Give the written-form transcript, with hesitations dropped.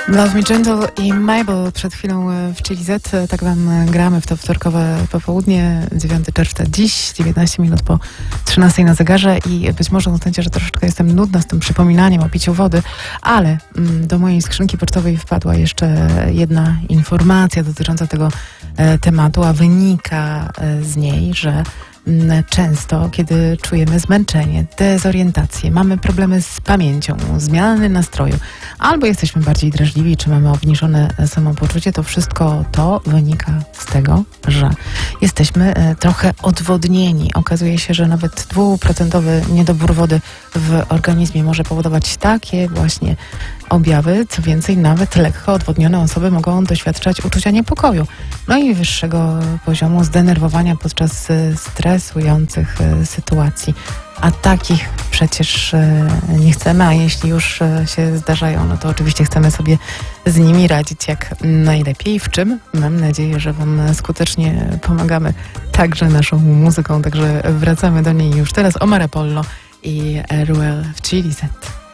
Love Me Gentle i Mabel przed chwilą w Chili Z. Tak wam gramy w to wtorkowe popołudnie, 9 czerwca dziś, 19 minut po 13 na zegarze i być może uznacie, że troszeczkę jestem nudna z tym przypominaniem o piciu wody, ale do mojej skrzynki pocztowej wpadła jeszcze jedna informacja dotycząca tego tematu, a wynika z niej, że często, kiedy czujemy zmęczenie, dezorientację, mamy problemy z pamięcią, zmiany nastroju, albo jesteśmy bardziej drażliwi, czy mamy obniżone samopoczucie, to wszystko to wynika z tego, że jesteśmy trochę odwodnieni. Okazuje się, że nawet 2% niedobór wody w organizmie może powodować takie właśnie objawy. Co więcej, nawet lekko odwodnione osoby mogą doświadczać uczucia niepokoju, no i wyższego poziomu zdenerwowania podczas stresujących sytuacji. A takich przecież nie chcemy, a jeśli już się zdarzają, no to oczywiście chcemy sobie z nimi radzić jak najlepiej, w czym mam nadzieję, że wam skutecznie pomagamy także naszą muzyką, także wracamy do niej już teraz. Omar Apollo i Ruel w Chili Z.